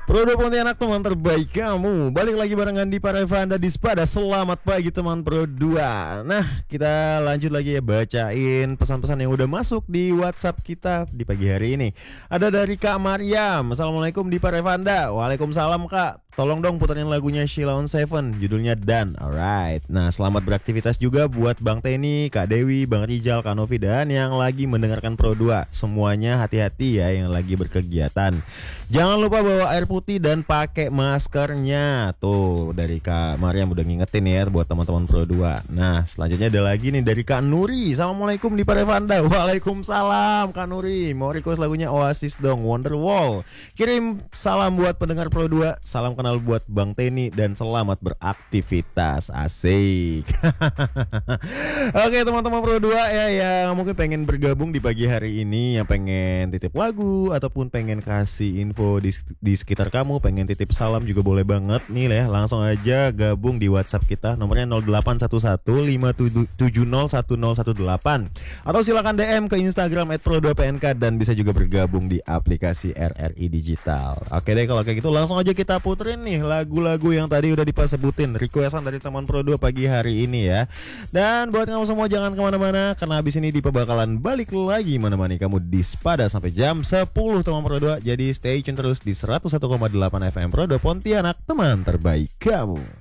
Pro 2 Pontianak, teman terbaik kamu. Balik lagi barengan di Parevanda di Spada. Selamat pagi teman Pro 2. Nah, kita lanjut lagi ya, bacain pesan-pesan yang udah masuk di WhatsApp kita di pagi hari ini. Ada dari Kak Mariam. Assalamualaikum di Parevanda. Waalaikumsalam Kak. Tolong dong puterin lagunya Sheila on Seven, judulnya Dan. Alright. Nah, selamat beraktivitas juga buat Bang Teni, Kak Dewi, Bang Rijal, Kak Novi, dan yang lagi mendengarkan Pro 2. Semuanya hati-hati ya yang lagi berkegiatan. Jangan lupa bawa air putih dan pakai maskernya. Tuh, dari Kak Mariam udah ngingetin ya buat teman-teman Pro 2. Nah, selanjutnya ada lagi nih dari Kak Nuri. Assalamualaikum di Parevanda. Waalaikumsalam Kak Nuri. Mau request lagunya Oasis dong, Wonderwall. Kirim salam buat pendengar Pro 2. Salam kenal buat Bang Teni dan selamat beraktivitas. Asik. Oke, teman-teman Pro 2 ya yang mungkin pengen bergabung di pagi hari ini, yang pengen titip lagu ataupun pengen kasih info di sekitar kamu, pengen titip salam juga boleh banget nih ya. Langsung aja gabung di WhatsApp kita, nomornya 081157011018, atau silakan DM ke Instagram @pro2pnk dan bisa juga bergabung di aplikasi RRI Digital. Oke deh, kalau kayak gitu langsung aja kita puterin nih lagu-lagu yang tadi udah disebutin, requestan dari teman Pro 2 pagi hari ini ya. Dan buat kamu semua jangan kemana-mana, karena abis ini Dipa bakalan balik lagi menemani kamu di Spada sampai jam 10 teman Pro 2. Jadi stay tune terus di 101,8 FM Pro 2 Pontianak, teman terbaik kamu.